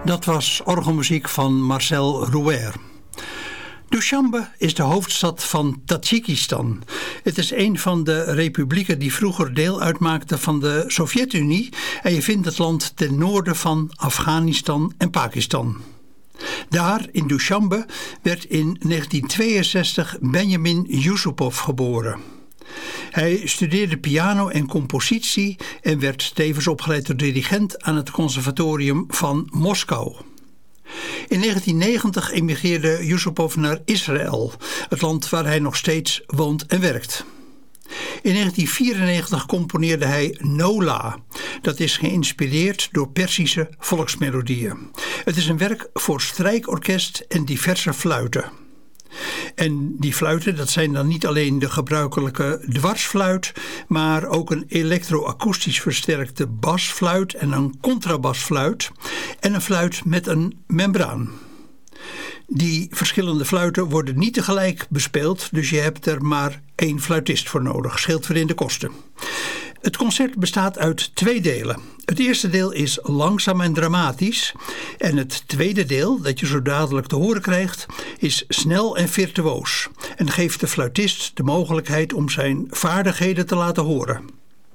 Dat was orgelmuziek van Marcel Rouher. Dushanbe is de hoofdstad van Tajikistan. Het is een van de republieken die vroeger deel uitmaakten van de Sovjet-Unie en je vindt het land ten noorden van Afghanistan en Pakistan. Daar, in Dushanbe, werd in 1962 Benjamin Yusupov geboren. Hij studeerde piano en compositie en werd tevens opgeleid tot dirigent aan het conservatorium van Moskou. In 1990 emigreerde Yusupov naar Israël, het land waar hij nog steeds woont en werkt. In 1994 componeerde hij Nola. Dat is geïnspireerd door Perzische volksmelodieën. Het is een werk voor strijkorkest en diverse fluiten. En die fluiten, dat zijn dan niet alleen de gebruikelijke dwarsfluit, maar ook een elektroakoestisch versterkte basfluit en een contrabasfluit en een fluit met een membraan. Die verschillende fluiten worden niet tegelijk bespeeld, dus je hebt er maar 1 fluitist voor nodig. Scheelt weer in de kosten. Het concert bestaat uit 2 delen. Het eerste deel is langzaam en dramatisch en het tweede deel, dat je zo dadelijk te horen krijgt, is snel en virtuoos en geeft de fluitist de mogelijkheid om zijn vaardigheden te laten horen.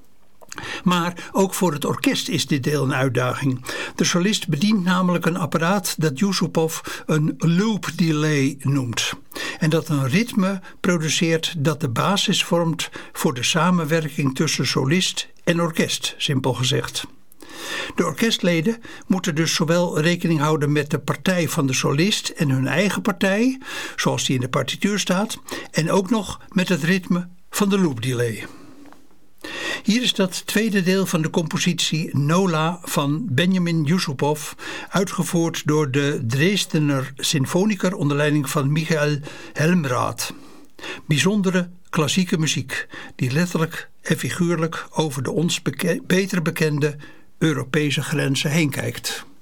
Maar ook voor het orkest is dit deel een uitdaging. De solist bedient namelijk een apparaat dat Yusupov een loop delay noemt. En dat een ritme produceert dat de basis vormt voor de samenwerking tussen solist en orkest, simpel gezegd. De orkestleden moeten dus zowel rekening houden met de partij van de solist en hun eigen partij, zoals die in de partituur staat, en ook nog met het ritme van de loop delay. Hier is dat tweede deel van de compositie Nola van Benjamin Yusupov, uitgevoerd door de Dresdener Symfoniker onder leiding van Michael Helmrath. Bijzondere klassieke muziek die letterlijk en figuurlijk over de ons beter bekende Europese grenzen heen kijkt.